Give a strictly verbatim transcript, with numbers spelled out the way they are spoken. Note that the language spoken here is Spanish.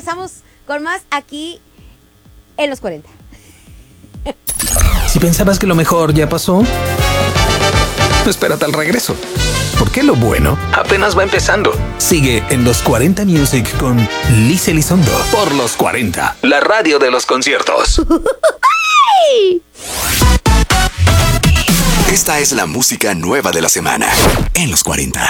regresamos con más aquí en los cuarenta. Si pensabas que lo mejor ya pasó, espérate al regreso. Porque lo bueno apenas va empezando. Sigue en Los cuarenta Music con Liz Elizondo por Los cuarenta, la radio de los conciertos. Esta es la música nueva de la semana en Los cuarenta.